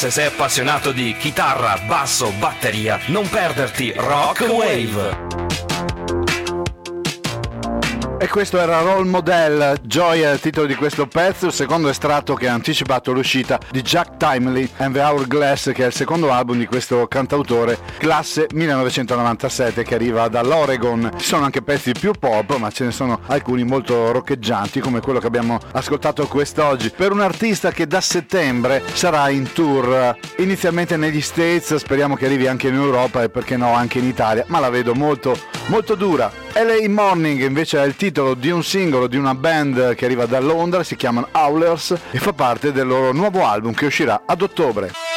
se sei appassionato di chitarra, basso, batteria, non perderti Rock Wave. E questo era Role Model, Joy è il titolo di questo pezzo, il secondo estratto che ha anticipato l'uscita di Jack Timely and the Hourglass, che è il secondo album di questo cantautore, classe 1997, che arriva dall'Oregon. Ci sono anche pezzi più pop, ma ce ne sono alcuni molto roccheggianti, come quello che abbiamo ascoltato quest'oggi, per un artista che da settembre sarà in tour, inizialmente negli States, speriamo che arrivi anche in Europa e perché no anche in Italia, ma la vedo molto dura. LA Morning invece è il titolo di un singolo di una band che arriva da Londra, si chiamano Howlers e fa parte del loro nuovo album che uscirà ad ottobre.